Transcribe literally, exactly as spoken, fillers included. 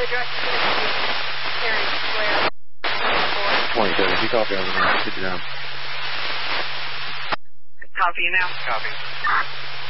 direct Perry Square. twenty-seven, you copy over there. Sit you down. Copy you now. Copy.